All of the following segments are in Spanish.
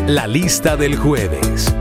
La lista del jueves.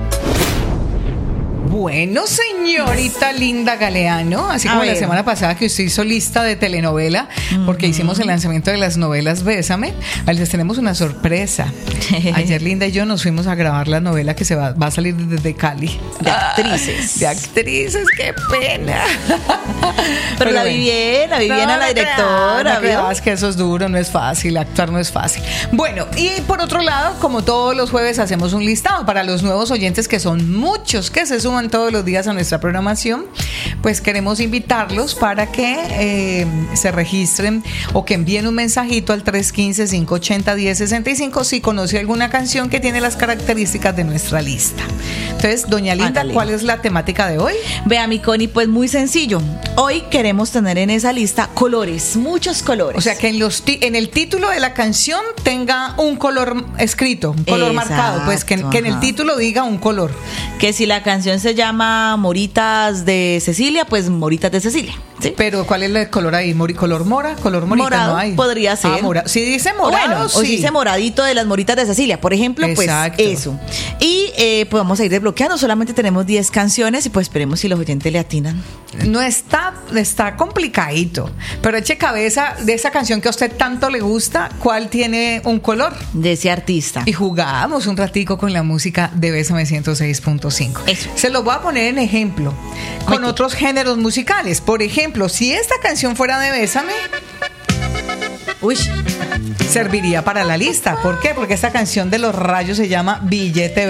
Bueno, señorita Linda Galeano, así como la semana pasada que usted hizo lista de telenovela, porque hicimos el lanzamiento de las novelas Bésame, les tenemos una sorpresa. Ayer Linda y yo nos fuimos a grabar la novela que va a salir desde Cali. De actrices. De actrices, qué pena. Pero la vi bien a la directora. No, es que eso es duro, no es fácil, actuar no es fácil. Bueno, y por otro lado, como todos los jueves hacemos un listado para los nuevos oyentes, que son muchos, que se suman todos los días a nuestra programación, pues queremos invitarlos para que se registren o que envíen un mensajito al 315-580-1065 si conoce alguna canción que tiene las características de nuestra lista. Entonces, doña Linda, ¿cuál es la temática de hoy? Vea, mi Connie, pues muy sencillo. Hoy queremos tener en esa lista colores, muchos colores. O sea, que en el título de la canción tenga un color escrito, un color marcado, pues que en el título diga un color. Que si la canción se llama Moritas de Cecilia, pues Moritas de Cecilia. ¿Sí? Pero ¿cuál es el color ahí? ¿Color mora? ¿Color morita? Morado, no hay. podría ser. Si dice morado, bueno, sí. O si dice moradito de las Moritas de Cecilia, por ejemplo. Exacto. Pues eso. Y pues vamos a ir desbloqueando. Solamente tenemos 10 canciones y pues esperemos si los oyentes le atinan. No está complicadito, pero eche cabeza de esa canción que a usted tanto le gusta, ¿cuál tiene un color? De ese artista. Y jugamos un ratico con la música de Bésame 106.5. Eso. Se los voy a poner en ejemplo con otros géneros musicales. Por ejemplo, si esta canción fuera de Bésame, serviría para la lista. ¿Por qué? Porque esta canción de Los Rayos se llama Billete